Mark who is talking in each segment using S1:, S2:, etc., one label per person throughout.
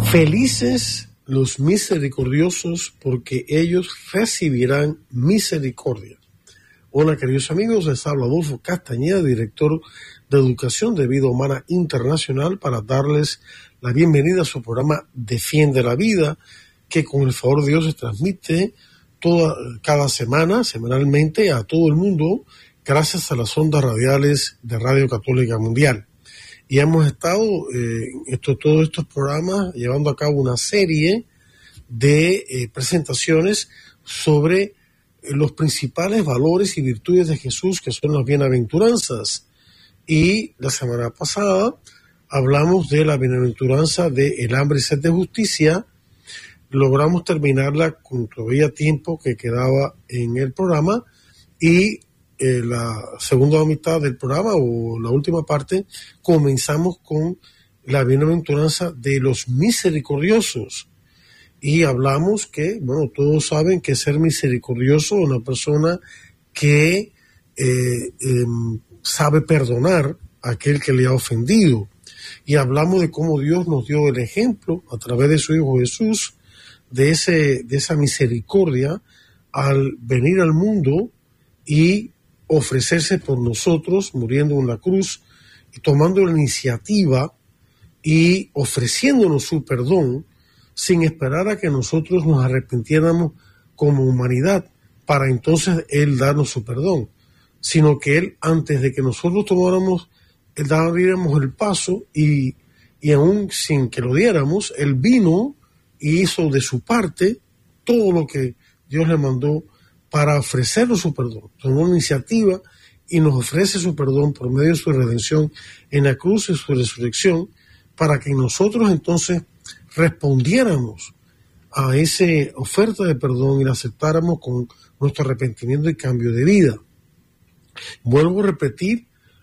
S1: Felices los misericordiosos, porque ellos recibirán misericordia. Hola, queridos amigos, les habla Adolfo Castañeda, director de Educación de Vida Humana Internacional, para darles la bienvenida a su programa Defiende la Vida, que con el favor de Dios se transmite cada semana, semanalmente, a todo el mundo, gracias a las ondas radiales de Radio Católica Mundial. Y hemos estado todos estos programas llevando a cabo una serie de presentaciones sobre los principales valores y virtudes de Jesús, que son las bienaventuranzas. Y la semana pasada hablamos de la bienaventuranza de el hambre y sed de justicia. Logramos terminarla con todavía tiempo que quedaba en el programa, y la segunda mitad del programa, o la última parte, comenzamos con la bienaventuranza de los misericordiosos. Y hablamos que, todos saben que ser misericordioso es una persona que sabe perdonar a aquel que le ha ofendido. Y hablamos de cómo Dios nos dio el ejemplo a través de su Hijo Jesús de esa misericordia al venir al mundo y ofrecerse por nosotros, muriendo en la cruz y tomando la iniciativa y ofreciéndonos su perdón sin esperar a que nosotros nos arrepintiéramos como humanidad para entonces Él darnos su perdón, sino que Él, antes de que nosotros diéramos el paso y aún sin que lo diéramos, Él vino y hizo de su parte todo lo que Dios le mandó para ofrecernos su perdón. Tomó una iniciativa y nos ofrece su perdón por medio de su redención en la cruz y su resurrección, para que nosotros entonces respondiéramos a esa oferta de perdón y la aceptáramos con nuestro arrepentimiento y cambio de vida. Vuelvo a repetir,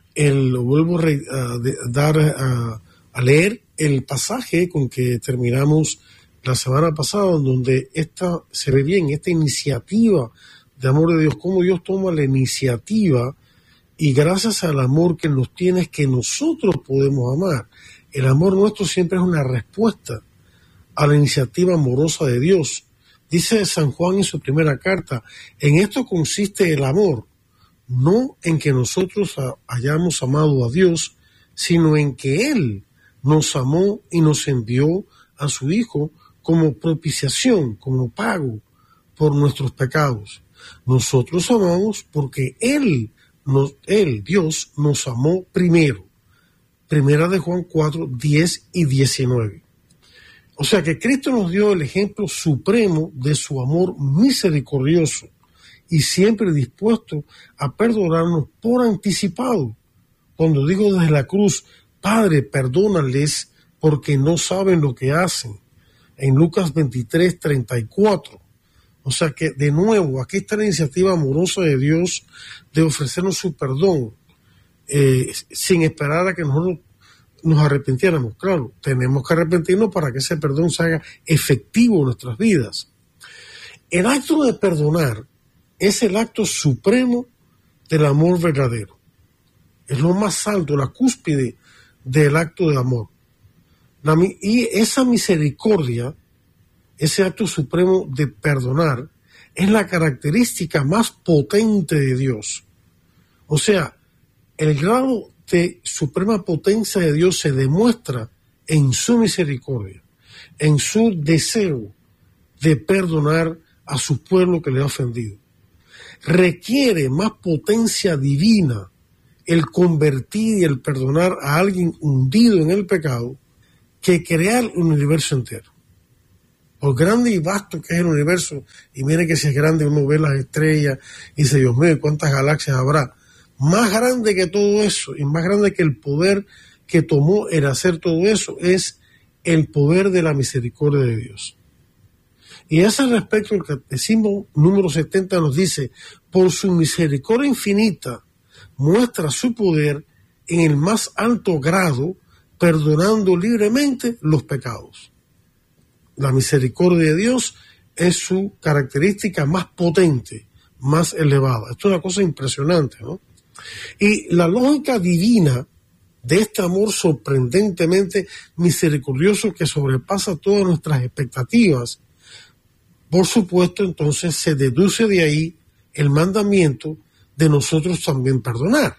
S1: a leer el pasaje con que terminamos la semana pasada, donde se ve bien esta iniciativa de amor de Dios, cómo Dios toma la iniciativa, y gracias al amor que nos tiene es que nosotros podemos amar. El amor nuestro siempre es una respuesta a la iniciativa amorosa de Dios. Dice San Juan en su primera carta: en esto consiste el amor, no en que nosotros hayamos amado a Dios, sino en que Él nos amó y nos envió a su Hijo como propiciación, como pago por nuestros pecados. Nosotros amamos porque Dios, nos amó primero. Primera de Juan 4, 10 y 19. O sea que Cristo nos dio el ejemplo supremo de su amor misericordioso y siempre dispuesto a perdonarnos por anticipado. Cuando digo desde la cruz: Padre, perdónales porque no saben lo que hacen, en Lucas 23, 34. O sea que, de nuevo, aquí está la iniciativa amorosa de Dios de ofrecernos su perdón, sin esperar a que nosotros nos arrepintiéramos. Claro, tenemos que arrepentirnos para que ese perdón se haga efectivo en nuestras vidas. El acto de perdonar es el acto supremo del amor verdadero. Es lo más alto, la cúspide del acto de amor. Y esa misericordia, ese acto supremo de perdonar, es la característica más potente de Dios. O sea, el grado de suprema potencia de Dios se demuestra en su misericordia, en su deseo de perdonar a su pueblo que le ha ofendido. Requiere más potencia divina el convertir y el perdonar a alguien hundido en el pecado que crear un universo entero. Por grande y vasto que es el universo, y mire que si es grande, uno ve las estrellas y dice: Dios mío, ¿cuántas galaxias habrá? Más grande que todo eso, y más grande que el poder que tomó el hacer todo eso, es el poder de la misericordia de Dios. Y a ese respecto, el Catecismo número 70 nos dice: por su misericordia infinita, muestra su poder en el más alto grado, perdonando libremente los pecados. La misericordia de Dios es su característica más potente, más elevada. Esto es una cosa impresionante, ¿no? Y la lógica divina de este amor sorprendentemente misericordioso que sobrepasa todas nuestras expectativas, por supuesto, entonces se deduce de ahí el mandamiento de nosotros también perdonar.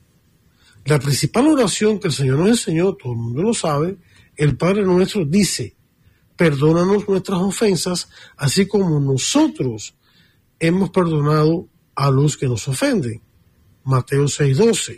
S1: La principal oración que el Señor nos enseñó, todo el mundo lo sabe, el Padre nuestro dice: perdónanos nuestras ofensas, así como nosotros hemos perdonado a los que nos ofenden. Mateo 6:12.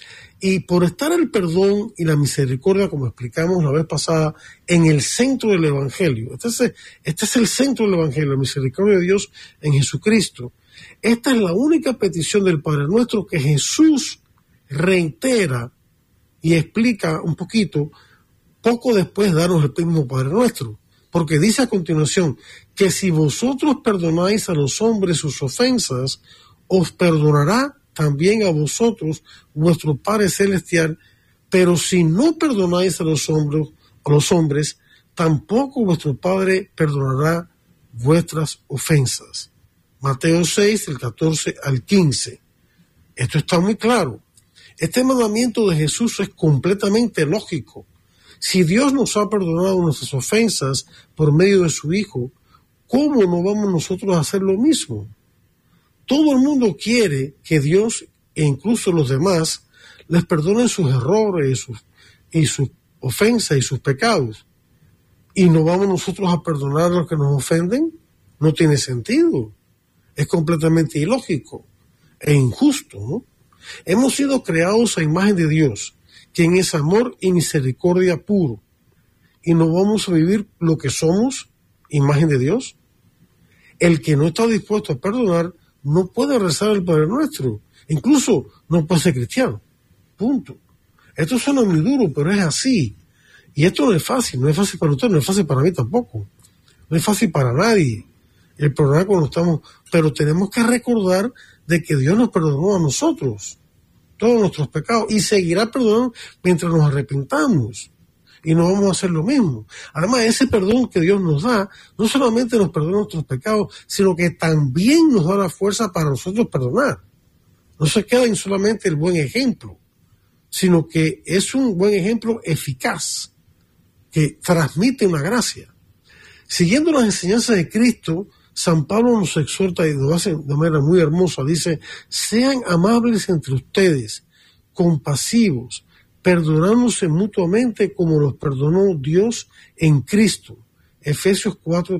S1: Y por estar el perdón y la misericordia, como explicamos la vez pasada, en el centro del Evangelio, este es el centro del Evangelio, la misericordia de Dios en Jesucristo. Esta es la única petición del Padre nuestro que Jesús reitera y explica un poquito poco después de darnos el mismo Padre nuestro. Porque dice a continuación que si vosotros perdonáis a los hombres sus ofensas, os perdonará también a vosotros vuestro Padre Celestial, pero si no perdonáis a los hombres, tampoco vuestro Padre perdonará vuestras ofensas. Mateo 6, del 14 al 15. Esto está muy claro. Este mandamiento de Jesús es completamente lógico. Si Dios nos ha perdonado nuestras ofensas por medio de su Hijo, ¿cómo no vamos nosotros a hacer lo mismo? Todo el mundo quiere que Dios, e incluso los demás, les perdonen sus errores y sus ofensas y sus pecados. ¿Y no vamos nosotros a perdonar a los que nos ofenden? No tiene sentido. Es completamente ilógico e injusto, ¿no? Hemos sido creados a imagen de Dios, quien es amor y misericordia puro. ¿Y no vamos a vivir lo que somos, imagen de Dios? El que no está dispuesto a perdonar no puede rezar el Padre Nuestro. Incluso no puede ser cristiano. Punto. Esto suena muy duro, pero es así. Y esto no es fácil. No es fácil para usted, no es fácil para mí tampoco. No es fácil para nadie. El problema cuando estamos... Pero tenemos que recordar de que Dios nos perdonó a nosotros todos nuestros pecados y seguirá perdonando mientras nos arrepentamos. Y no vamos a hacer lo mismo. Además, ese perdón que Dios nos da, no solamente nos perdona nuestros pecados, sino que también nos da la fuerza para nosotros perdonar. No se queda en solamente el buen ejemplo, sino que es un buen ejemplo eficaz, que transmite una gracia. Siguiendo las enseñanzas de Cristo, San Pablo nos exhorta y lo hace de manera muy hermosa. Dice: sean amables entre ustedes, compasivos, perdonándose mutuamente como los perdonó Dios en Cristo. Efesios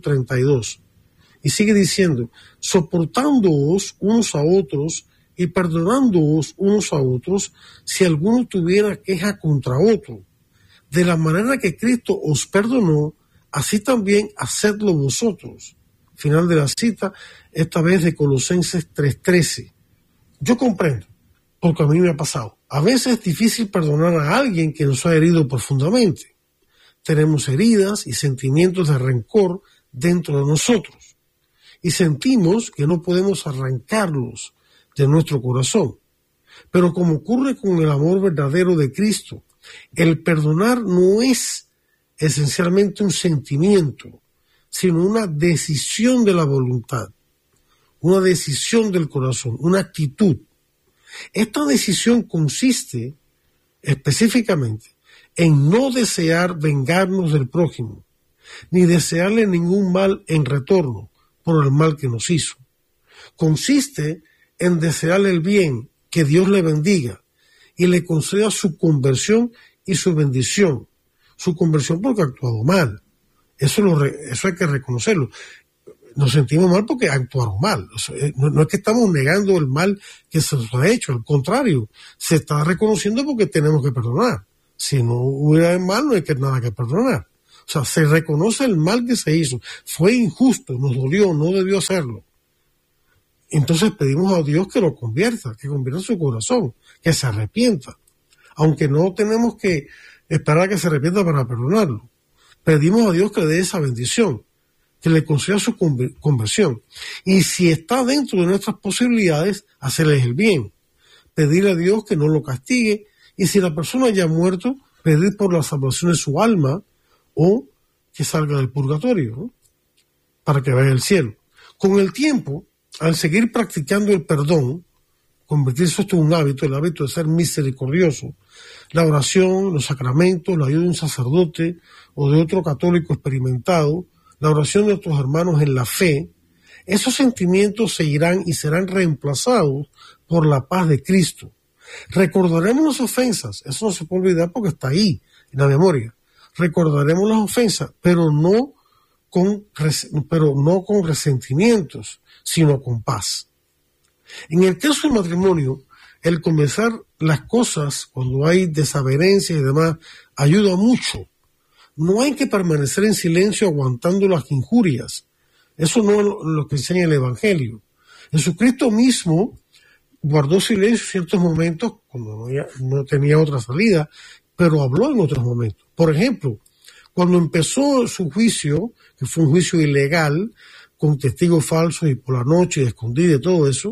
S1: 4:32. Y sigue diciendo: soportándoos unos a otros y perdonándoos unos a otros si alguno tuviera queja contra otro. De la manera que Cristo os perdonó, así también hacedlo vosotros. Final de la cita, esta vez de Colosenses 3:13. Yo comprendo, porque a mí me ha pasado. A veces es difícil perdonar a alguien que nos ha herido profundamente. Tenemos heridas y sentimientos de rencor dentro de nosotros. Y sentimos que no podemos arrancarlos de nuestro corazón. Pero como ocurre con el amor verdadero de Cristo, el perdonar no es esencialmente un sentimiento, sino una decisión de la voluntad, una decisión del corazón, una actitud. Esta decisión consiste específicamente en no desear vengarnos del prójimo, ni desearle ningún mal en retorno por el mal que nos hizo. Consiste en desearle el bien, que Dios le bendiga y le conceda su conversión y su bendición. Su conversión porque ha actuado mal. Eso hay que reconocerlo. Nos sentimos mal porque actuaron mal. No es que estamos negando el mal que se nos ha hecho, al contrario, se está reconociendo porque tenemos que perdonar. Si no hubiera mal, no hay nada que perdonar. O sea, se reconoce el mal que se hizo. Fue injusto, nos dolió, no debió hacerlo. Entonces pedimos a Dios que lo convierta, que convierta su corazón, que se arrepienta. Aunque no tenemos que esperar a que se arrepienta para perdonarlo. Pedimos a Dios que le dé esa bendición, que le conceda su conversión. Y si está dentro de nuestras posibilidades, hacerles el bien. Pedirle a Dios que no lo castigue. Y si la persona ya ha muerto, pedir por la salvación de su alma o que salga del purgatorio, ¿no? Para que vaya al cielo. Con el tiempo, al seguir practicando el perdón, convertirse esto en un hábito, el hábito de ser misericordioso. La oración, los sacramentos, la ayuda de un sacerdote o de otro católico experimentado, la oración de nuestros hermanos en la fe, esos sentimientos se irán y serán reemplazados por la paz de Cristo. Recordaremos las ofensas, eso no se puede olvidar porque está ahí, en la memoria. Recordaremos las ofensas, pero no con resentimientos, sino con paz. En el caso del matrimonio, el comenzar las cosas cuando hay desavenencias y demás ayuda mucho. No hay que permanecer en silencio aguantando las injurias. Eso no es lo que enseña el Evangelio. Jesucristo mismo guardó silencio en ciertos momentos cuando no tenía otra salida, pero habló en otros momentos. Por ejemplo, cuando empezó su juicio, que fue un juicio ilegal, con testigos falsos y por la noche, escondida y todo eso,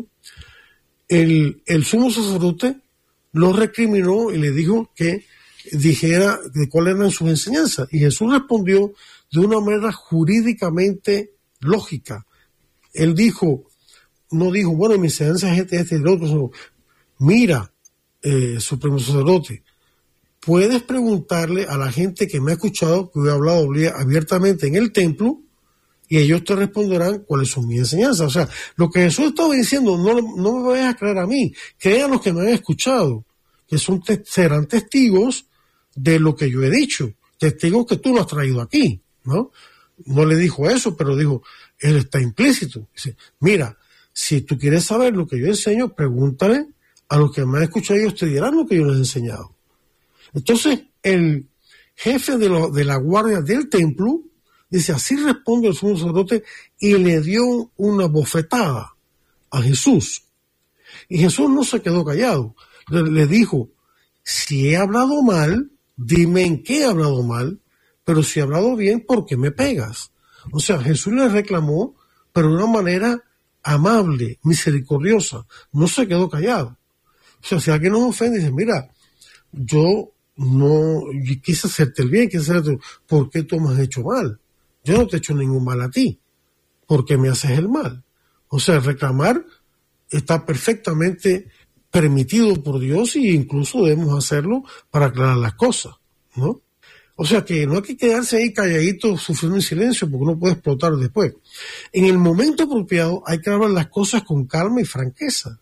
S1: el sumo sacerdote lo recriminó y le dijo que dijera de cuáles eran sus enseñanzas. Y Jesús respondió de una manera jurídicamente lógica. Él no dijo, bueno, mi enseñanza es este y el otro, sino, mira, supremo sacerdote, puedes preguntarle a la gente que me ha escuchado, que he hablado abiertamente en el templo, y ellos te responderán cuáles son mis enseñanzas. O sea, lo que Jesús estaba diciendo, no me vayas a creer a mí, crean los que me han escuchado, que serán testigos de lo que yo he dicho, testigos que tú lo has traído aquí, ¿no? No le dijo eso, pero dijo, él está implícito. Dice, mira, si tú quieres saber lo que yo enseño, pregúntale a los que me han escuchado, ellos te dirán lo que yo les he enseñado. Entonces, el jefe de la guardia del templo dice, así responde el sumo sacerdote, y le dio una bofetada a Jesús. Y Jesús no se quedó callado. Le dijo, si he hablado mal, dime en qué he hablado mal, pero si he hablado bien, ¿por qué me pegas? O sea, Jesús le reclamó, pero de una manera amable, misericordiosa. No se quedó callado. O sea, si alguien nos ofende, dice, mira, yo quise hacerte el bien, ¿por qué tú me has hecho mal? Yo no te he hecho ningún mal a ti. ¿Por qué me haces el mal? O sea, reclamar está perfectamente permitido por Dios y incluso debemos hacerlo para aclarar las cosas, ¿no? O sea que no hay que quedarse ahí calladito sufriendo en silencio porque uno puede explotar después. En el momento apropiado hay que hablar las cosas con calma y franqueza,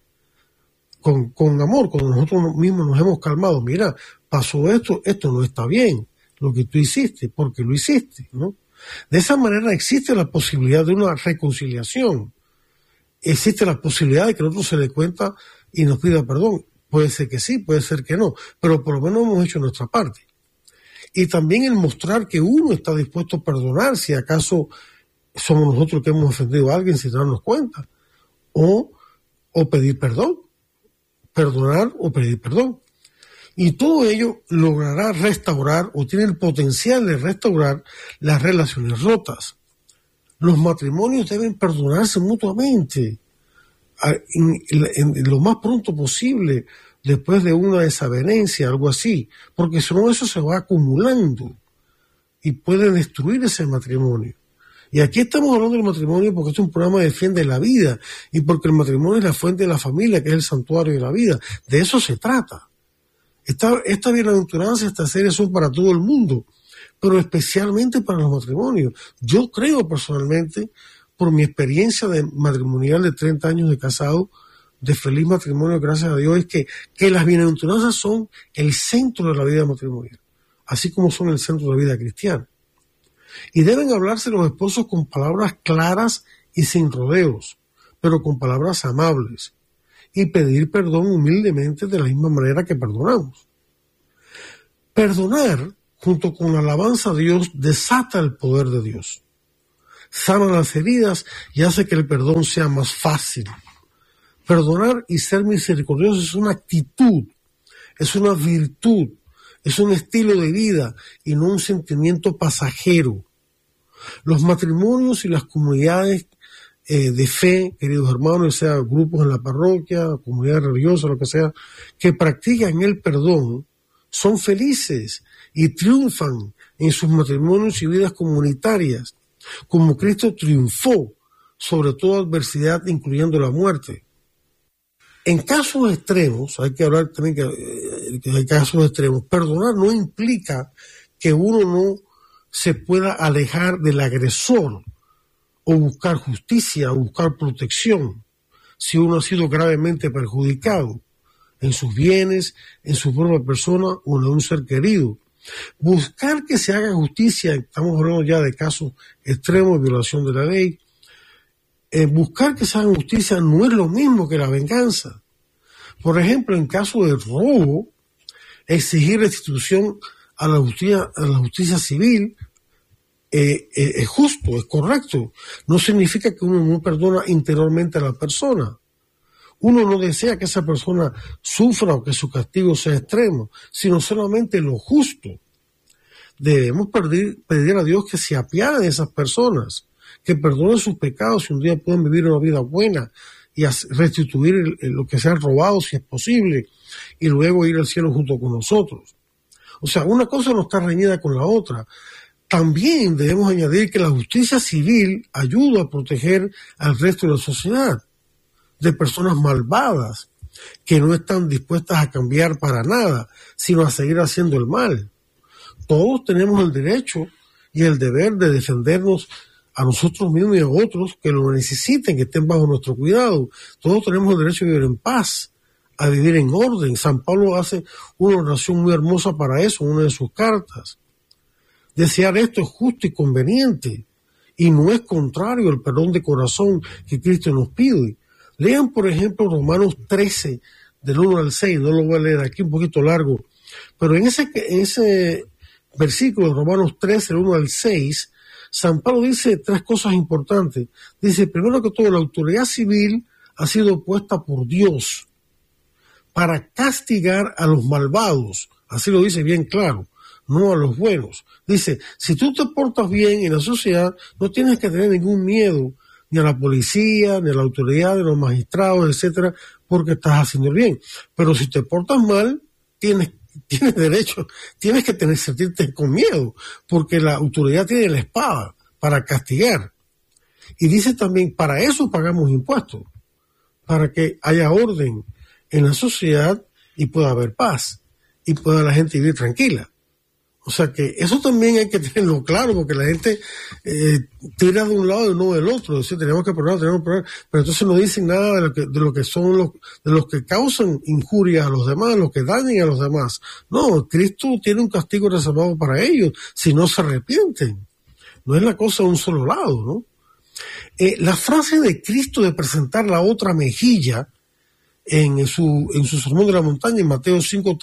S1: con amor, cuando nosotros mismos nos hemos calmado. Mira, pasó esto no está bien, lo que tú hiciste, porque lo hiciste, ¿no? De esa manera existe la posibilidad de una reconciliación. Existe la posibilidad de que el otro se dé cuenta y nos pida perdón. Puede ser que sí, puede ser que no, pero por lo menos hemos hecho nuestra parte. Y también el mostrar que uno está dispuesto a perdonar si acaso somos nosotros que hemos ofendido a alguien sin darnos cuenta. O pedir perdón. Perdonar o pedir perdón. Y todo ello logrará restaurar o tiene el potencial de restaurar las relaciones rotas. Los matrimonios deben perdonarse mutuamente en lo más pronto posible después de una desavenencia, algo así, porque si no eso se va acumulando y puede destruir ese matrimonio. Y aquí estamos hablando del matrimonio porque este es un programa que defiende la vida y porque el matrimonio es la fuente de la familia, que es el santuario de la vida. De eso se trata. Esta bienaventuranza, esta serie son para todo el mundo, pero especialmente para los matrimonios. Yo creo personalmente, por mi experiencia matrimonial de 30 años de casado, de feliz matrimonio, gracias a Dios, es que las bienaventuranzas son el centro de la vida matrimonial, así como son el centro de la vida cristiana. Y deben hablarse los esposos con palabras claras y sin rodeos, pero con palabras amables, y pedir perdón humildemente de la misma manera que perdonamos. Perdonar, junto con la alabanza a Dios, desata el poder de Dios. Sana las heridas y hace que el perdón sea más fácil. Perdonar y ser misericordioso es una actitud, es una virtud, es un estilo de vida y no un sentimiento pasajero. Los matrimonios y las comunidades de fe, queridos hermanos, sea grupos en la parroquia, comunidad religiosa, lo que sea, que practican el perdón, son felices y triunfan en sus matrimonios y vidas comunitarias, como Cristo triunfó sobre toda adversidad, incluyendo la muerte. En casos extremos, hay que hablar también que hay casos extremos, perdonar no implica que uno no se pueda alejar del agresor o buscar justicia o buscar protección si uno ha sido gravemente perjudicado en sus bienes, en su propia persona o en un ser querido. Buscar que se haga justicia, estamos hablando ya de casos extremos de violación de la ley, buscar que se haga justicia no es lo mismo que la venganza. Por ejemplo, en caso de robo, exigir restitución a la justicia civil es justo, es correcto. No significa que uno no perdona interiormente a la persona. Uno no desea que esa persona sufra o que su castigo sea extremo, sino solamente lo justo. Debemos pedir a Dios que se apiade de esas personas, que perdone sus pecados y un día puedan vivir una vida buena y restituir lo que se ha robado si es posible y luego ir al cielo junto con nosotros. O sea, una cosa no está reñida con la otra. También debemos añadir que la justicia civil ayuda a proteger al resto de la sociedad de personas malvadas que no están dispuestas a cambiar para nada, sino a seguir haciendo el mal. Todos tenemos el derecho y el deber de defendernos a nosotros mismos y a otros que lo necesiten, que estén bajo nuestro cuidado. Todos tenemos el derecho de vivir en paz, a vivir en orden. San Pablo hace una oración muy hermosa para eso, en una de sus cartas. Desear esto es justo y conveniente, y no es contrario al perdón de corazón que Cristo nos pide. Lean, por ejemplo, Romanos 13, del 1 al 6, no lo voy a leer aquí, un poquito largo, pero en ese versículo de Romanos 13, del 1 al 6, San Pablo dice tres cosas importantes. Dice, primero que todo, la autoridad civil ha sido puesta por Dios para castigar a los malvados, así lo dice bien claro, no a los buenos. Dice, si tú te portas bien en la sociedad, no tienes que tener ningún miedo ni a la policía, ni a la autoridad, ni a los magistrados, etcétera, porque estás haciendo bien. Pero si te portas mal, tienes derecho, tienes que sentirte con miedo, porque la autoridad tiene la espada para castigar. Y dice también, para eso pagamos impuestos, para que haya orden en la sociedad y pueda haber paz, y pueda la gente vivir tranquila. O sea que eso también hay que tenerlo claro, porque la gente tira de un lado y no del otro. Es decir, tenemos que perdonar, pero entonces no dicen nada de lo que son de los que causan injurias a los demás, los que dañan a los demás. No, Cristo tiene un castigo reservado para ellos, si no se arrepienten. No es la cosa de un solo lado, ¿no? La frase de Cristo de presentar la otra mejilla en su sermón de la montaña, en Mateo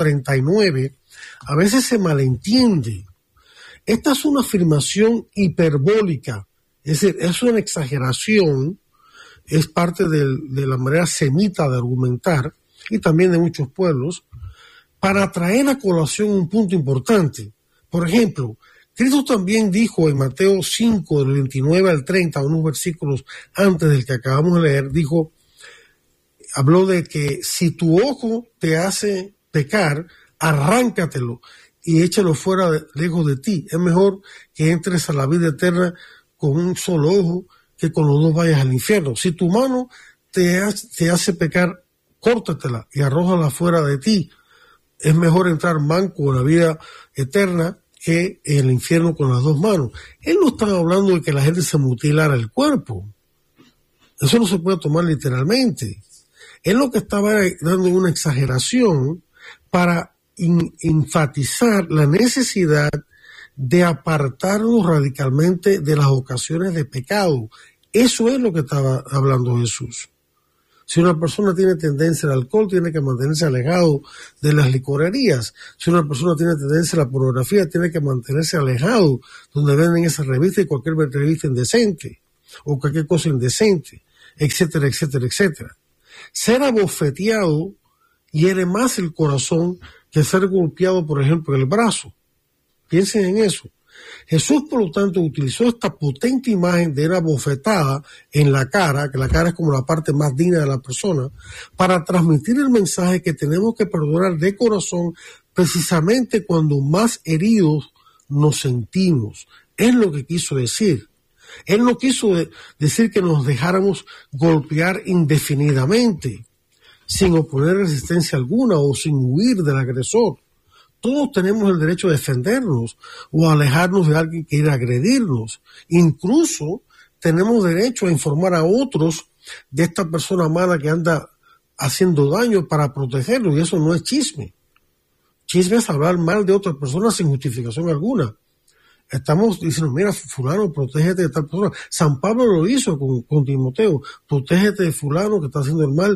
S1: 5:39, a veces se malentiende. Esta es una afirmación hiperbólica, es decir, es una exageración, es parte de la manera semita de argumentar, y también de muchos pueblos, para traer a colación un punto importante. Por ejemplo, Cristo también dijo en Mateo 5, del 29 al 30, unos versículos antes del que acabamos de leer, habló de que si tu ojo te hace pecar, arráncatelo y échalo fuera lejos de ti. Es mejor que entres a la vida eterna con un solo ojo que con los dos vayas al infierno. Si tu mano te hace pecar, córtatela y arrójala fuera de ti. Es mejor entrar manco en la vida eterna que en el infierno con las dos manos. Él no estaba hablando de que la gente se mutilara el cuerpo. Eso no se puede tomar literalmente. Él lo que estaba dando una exageración para enfatizar la necesidad de apartarnos radicalmente de las ocasiones de pecado. Eso es lo que estaba hablando Jesús. Si una persona tiene tendencia al alcohol, tiene que mantenerse alejado de las licorerías. Si una persona tiene tendencia a la pornografía, tiene que mantenerse alejado donde venden esas revistas y cualquier revista indecente o cualquier cosa indecente, etcétera, etcétera, etcétera. Ser abofeteado hiere más el corazón que ser golpeado, por ejemplo, en el brazo. Piensen en eso. Jesús, por lo tanto, utilizó esta potente imagen de una bofetada en la cara, que la cara es como la parte más digna de la persona, para transmitir el mensaje que tenemos que perdonar de corazón precisamente cuando más heridos nos sentimos. Es lo que quiso decir. Él no quiso decir que nos dejáramos golpear indefinidamente. sin oponer resistencia alguna o sin huir del agresor. Todos tenemos el derecho a defendernos o a alejarnos de alguien que quiera agredirnos. Incluso tenemos derecho a informar a otros de esta persona mala que anda haciendo daño para protegerlos, y eso no es chisme. Chisme es hablar mal de otra persona sin justificación alguna. Estamos diciendo, mira, fulano, protégete de tal persona. San Pablo lo hizo con Timoteo, protégete de fulano que está haciendo el mal,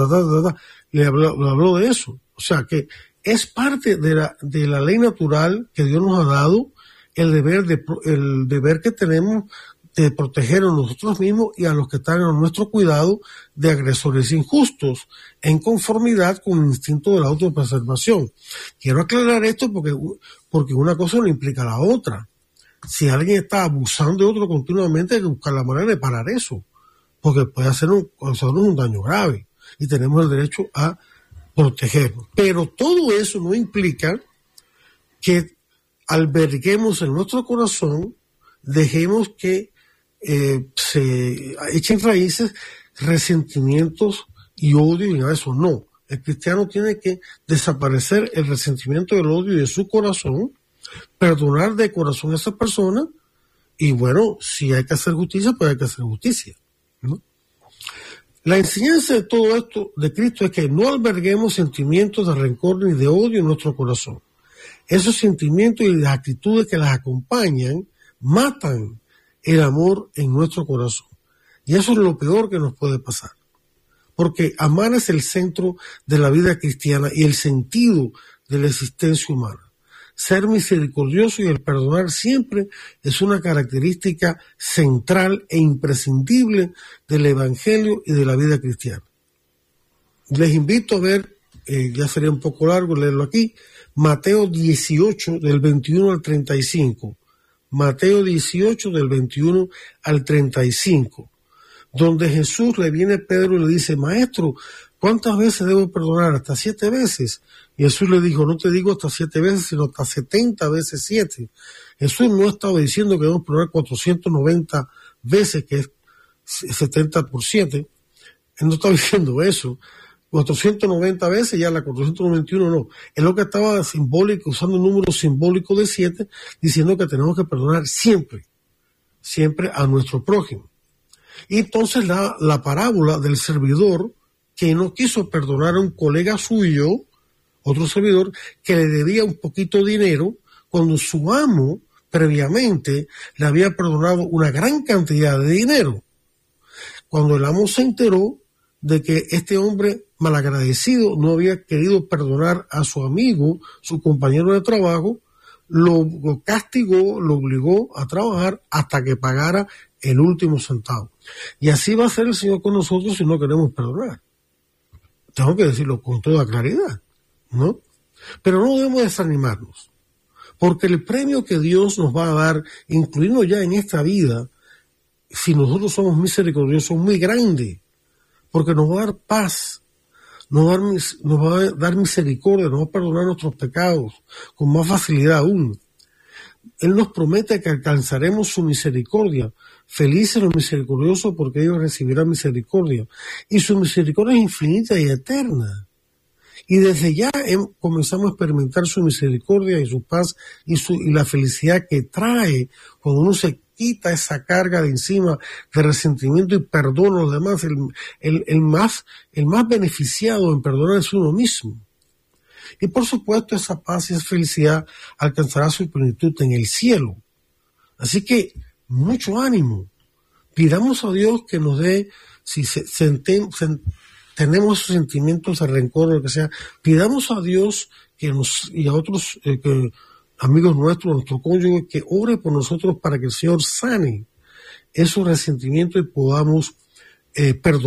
S1: Le habló de eso. O sea que es parte de la ley natural que Dios nos ha dado, el deber que tenemos de proteger a nosotros mismos y a los que están a nuestro cuidado de agresores injustos, en conformidad con el instinto de la autopreservación. Quiero aclarar esto porque una cosa no implica la otra. Si alguien está abusando de otro continuamente, hay que buscar la manera de parar eso, porque puede hacernos un daño grave y tenemos el derecho a protegernos. Pero todo eso no implica que alberguemos en nuestro corazón, dejemos que se echen raíces resentimientos y odio y nada de eso. No, el cristiano tiene que desaparecer el resentimiento y el odio de su corazón, perdonar de corazón a esa persona y bueno, si hay que hacer justicia, pues hay que hacer justicia, ¿no? La enseñanza de todo esto de Cristo es que no alberguemos sentimientos de rencor ni de odio en nuestro corazón. Esos sentimientos y las actitudes que las acompañan matan el amor en nuestro corazón. Y eso es lo peor que nos puede pasar. Porque amar es el centro de la vida cristiana y el sentido de la existencia humana. Ser misericordioso y el perdonar siempre es una característica central e imprescindible del Evangelio y de la vida cristiana. Les invito a ver, ya sería un poco largo leerlo aquí, Mateo 18 del 21 al 35. Mateo 18 del 21 al 35, donde Jesús le viene a Pedro y le dice, maestro, ¿cuántas veces debo perdonar? ¿Hasta 7 veces? Y Jesús le dijo, no te digo hasta 7 veces, sino hasta 70 veces 7. Jesús no estaba diciendo que debemos perdonar 490 veces, que es 70%. Él no estaba diciendo eso. 490 veces, ya la 491 no. Es lo que estaba simbólico, usando un número simbólico de 7, diciendo que tenemos que perdonar siempre, siempre a nuestro prójimo. Y entonces la parábola del servidor que no quiso perdonar a un colega suyo, otro servidor, que le debía un poquito de dinero, cuando su amo previamente le había perdonado una gran cantidad de dinero. Cuando el amo se enteró de que este hombre malagradecido no había querido perdonar a su amigo, su compañero de trabajo, lo castigó, lo obligó a trabajar hasta que pagara el último centavo. Y así va a ser el Señor con nosotros si no queremos perdonar. Tengo que decirlo con toda claridad, ¿no? Pero no debemos desanimarnos, porque el premio que Dios nos va a dar, incluido ya en esta vida, si nosotros somos misericordiosos, es muy grande, porque nos va a dar paz, nos va a dar misericordia, nos va a perdonar nuestros pecados con más facilidad aún. Él nos promete que alcanzaremos su misericordia. Felices los misericordiosos porque ellos recibirán misericordia. Y su misericordia es infinita y eterna. Y desde ya comenzamos a experimentar su misericordia y su paz y la felicidad que trae cuando uno se quita esa carga de encima de resentimiento y perdona a los demás. El más beneficiado en perdonar es uno mismo. Y por supuesto esa paz y esa felicidad alcanzará su plenitud en el cielo. Así que mucho ánimo. Pidamos a Dios que nos dé, si tenemos sentimientos de rencor o lo que sea, pidamos a Dios y a otros amigos nuestros, nuestro cónyuge, que ore por nosotros para que el Señor sane esos resentimientos y podamos perdonar.